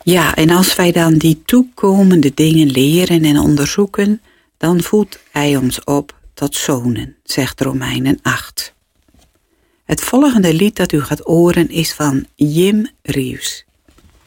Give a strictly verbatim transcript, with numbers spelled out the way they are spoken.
Ja, en als wij dan die toekomende dingen leren en onderzoeken, dan voedt hij ons op tot zonen, zegt Romeinen acht. Het volgende lied dat u gaat horen is van Jim Reeves.